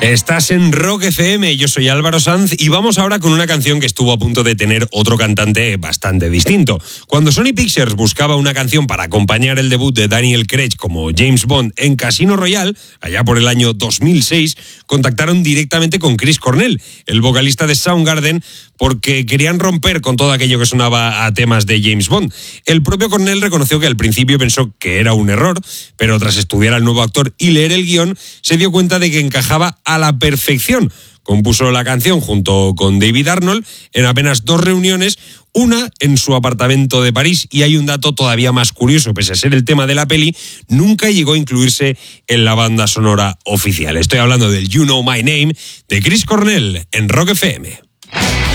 Estás en Rock FM, yo soy Álvaro Sanz y vamos ahora con una canción que estuvo a punto de tener otro cantante bastante distinto. Cuando Sony Pictures buscaba una canción para acompañar el debut de Daniel Craig como James Bond en Casino Royale, allá por el año 2006, contactaron directamente con Chris Cornell, el vocalista de Soundgarden, porque querían romper con todo aquello que sonaba a temas de James Bond. El propio Cornell reconoció que al principio pensó que era un error, pero tras estudiar al nuevo actor y leer el guión, se dio cuenta de que encajaba a la perfección. Compuso la canción junto con David Arnold en apenas 2 reuniones, una en su apartamento de París, y hay un dato todavía más curioso: pese a ser el tema de la peli, nunca llegó a incluirse en la banda sonora oficial. Estoy hablando del You Know My Name de Chris Cornell en Rock FM.